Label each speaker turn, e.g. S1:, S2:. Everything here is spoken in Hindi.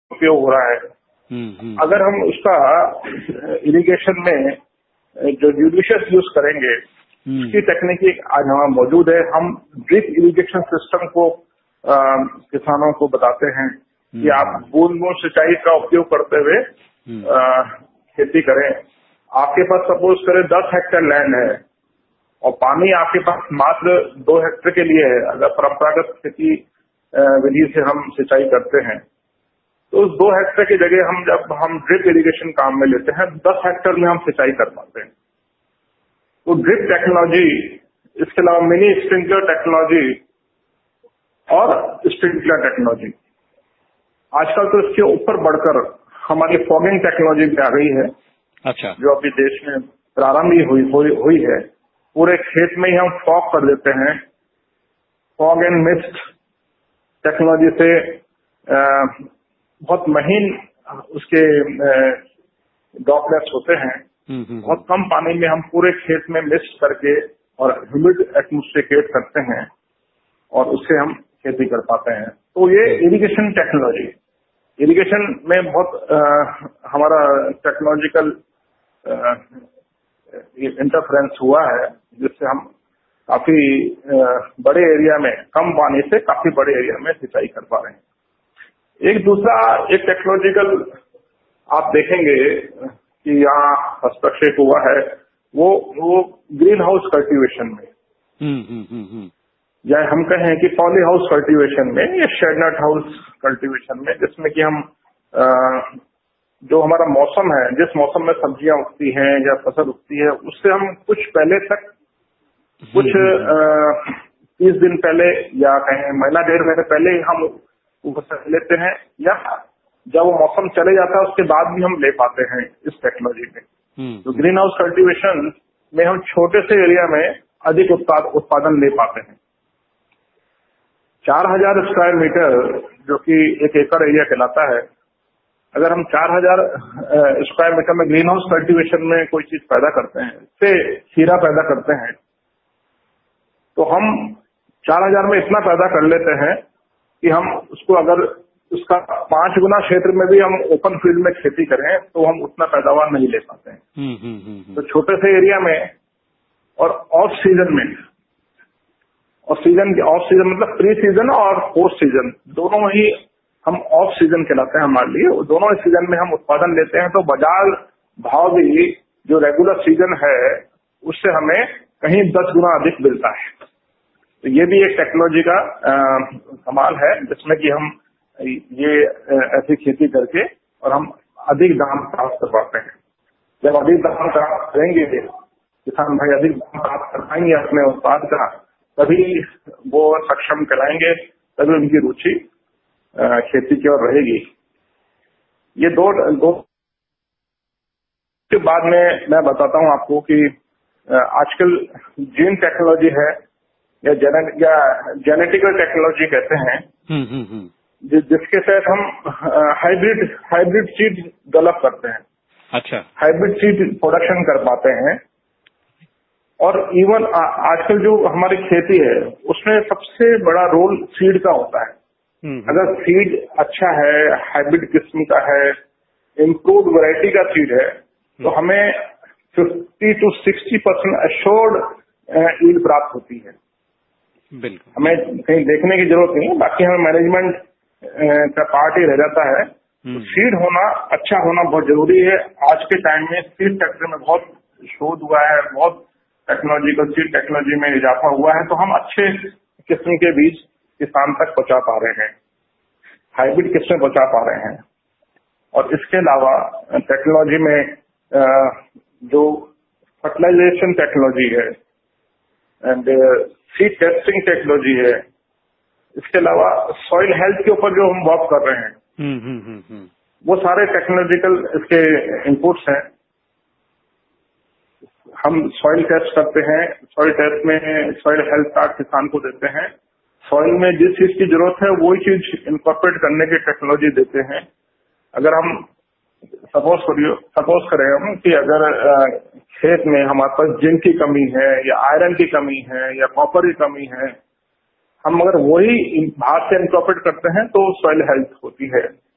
S1: उपयोग हो रहा है। अगर हम उसका इरिगेशन में जो जुडिशियस यूज करेंगे, उसकी तकनीकी आज हमारा मौजूद है। हम ड्रिप इरिगेशन सिस्टम को किसानों को बताते हैं कि आप बूंद बूंद सिंचाई का उपयोग करते हुए खेती करें। आपके पास सपोज करें 10 हेक्टेयर लैंड है और पानी आपके पास मात्र 2 हेक्टेयर के लिए है। अगर परंपरागत खेती विधि से हम सिंचाई करते हैं तो उस 2 हेक्टेयर की जगह जब हम ड्रिप इरिगेशन काम में लेते हैं 10 हेक्टेयर में हम सिंचाई कर पाते हैं। तो ड्रिप टेक्नोलॉजी, इसके अलावा मिनी स्प्रिंकलर टेक्नोलॉजी और स्प्रिंकलर टेक्नोलॉजी, आजकल तो इसके ऊपर बढ़कर हमारी फॉगिंग टेक्नोलॉजी भी आ गई है।
S2: अच्छा।
S1: जो अभी देश में प्रारंभ ही हुई है। पूरे खेत में ही हम फॉग कर देते हैं। फॉग एंड मिस्ट टेक्नोलॉजी से बहुत महीन उसके ड्रॉपलेट्स होते हैं। बहुत कम पानी में हम पूरे खेत में मिस्ट करके और ह्यूमिड एटमॉस्फेयर क्रिएट करते हैं और उससे हम खेती कर पाते हैं। तो ये इरिगेशन टेक्नोलॉजी, इरिगेशन में बहुत हमारा टेक्नोलॉजिकल इंटरफेरेंस हुआ है, जिससे हम काफी बड़े एरिया में कम पानी से काफी बड़े एरिया में सिंचाई कर पा रहे हैं। एक टेक्नोलॉजिकल आप देखेंगे कि यहाँ हस्तक्षेप हुआ है वो ग्रीन हाउस कल्टीवेशन में, या हम कहें कि पॉली हाउस कल्टीवेशन में या शेडनट हाउस कल्टीवेशन में, जिसमें कि हम जो हमारा मौसम है, जिस मौसम में सब्जियां उगती हैं या फसल उगती है, उससे हम कुछ पहले तक कुछ 30 दिन पहले या कहें महीना 1.5 महीने पहले ही हम फसल लेते हैं, या जब वो मौसम चले जाता है उसके बाद भी हम ले पाते हैं इस टेक्नोलॉजी में। तो ग्रीन हाउस कल्टीवेशन में हम छोटे से एरिया में अधिक उत्पादन ले पाते हैं। 4000 स्क्वायर मीटर जो कि 1 एकड़ एरिया कहलाता है, अगर हम 4000 स्क्वायर मीटर में ग्रीन हाउस कल्टीवेशन में कोई चीज पैदा करते हैं, इससे खीरा पैदा करते हैं, तो हम 4000 में इतना पैदा कर लेते हैं कि हम उसको अगर उसका 5 गुना क्षेत्र में भी हम ओपन फील्ड में खेती करें तो हम उतना पैदावार नहीं ले पाते हैं। तो छोटे से एरिया में और ऑफ सीजन में, ऑफ सीजन मतलब प्री सीजन और पोस्ट सीजन दोनों ही हम ऑफ सीजन कहलाते हैं हमारे लिए। दोनों सीजन में हम उत्पादन लेते हैं तो बाजार भाव भी जो रेगुलर सीजन है उससे हमें कहीं 10 गुना अधिक मिलता है। तो ये भी एक टेक्नोलॉजी का कमाल है, जिसमें कि हम ये ऐसी खेती करके और हम अधिक दाम प्राप्त कर पाते हैं। जब अधिक दाम प्राप्त करेंगे, किसान भाई अधिक दाम प्राप्त कर पाएंगे अपने उत्पाद का, तभी वो सक्षम कहलाएंगे, तभी उनकी रुचि खेती की ओर रहेगी। ये दो के बाद में मैं बताता हूँ आपको कि आजकल जीन टेक्नोलॉजी है या जेनेटिकल टेक्नोलॉजी कहते हैं, जिसके तहत हम हाइब्रिड सीड डेवलप करते हैं।
S2: अच्छा।
S1: हाइब्रिड सीड प्रोडक्शन कर पाते हैं। और इवन आजकल जो हमारी खेती है उसमें सबसे बड़ा रोल सीड का होता है। अगर सीड अच्छा है, हाइब्रिड किस्म का है, इम्प्रूव्ड वैरायटी का सीड है, तो हमें 50 to 60% एश्योर्ड यील्ड प्राप्त होती है।
S2: बिल्कुल।
S1: हमें कहीं देखने की जरूरत नहीं है, बाकी हमें मैनेजमेंट का पार्ट ही रह जाता है। तो सीड होना, अच्छा होना बहुत जरूरी है। आज के टाइम में सीड सेक्टर में बहुत शोध हुआ है, बहुत टेक्नोलॉजिकल सीड टेक्नोलॉजी में इजाफा हुआ है, तो हम अच्छे किस्म के बीज किसान तक पहुंचा पा रहे हैं, हाइब्रिड किस्में पहुंचा पा रहे हैं। और इसके अलावा टेक्नोलॉजी में जो फर्टिलाइजेशन टेक्नोलॉजी है एंड सीड टेस्टिंग टेक्नोलॉजी है, इसके अलावा सॉइल हेल्थ के ऊपर जो हम वर्क कर रहे हैं, वो सारे टेक्नोलॉजिकल इसके इनपुट्स हैं। हम सॉइल टेस्ट करते हैं, सॉइल टेस्ट में सॉइल हेल्थ कार्ड किसान को देते हैं। सॉइल में जिस चीज की जरूरत है वही चीज इनकॉर्पोरेट करने की टेक्नोलॉजी देते हैं। अगर हम सपोज करें हम कि अगर खेत में हमारे पास जिंक की कमी है या आयरन की कमी है या कॉपर की कमी है, हम अगर वही बाहर से इनकॉर्पोरेट करते हैं तो सॉइल हेल्थ होती है।